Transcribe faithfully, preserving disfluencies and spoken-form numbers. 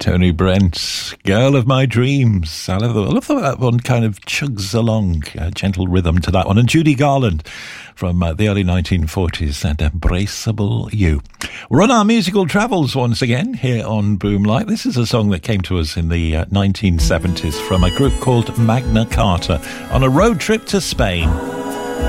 Tony Brent, Girl of My Dreams. I love, the, I love the, that one kind of chugs along, a gentle rhythm to that one. And Judy Garland from uh, the early nineteen forties and Embraceable You. We're on our musical travels once again here on Boomlight. This is a song that came to us in the uh, nineteen seventies from a group called Magna Carta on a road trip to Spain.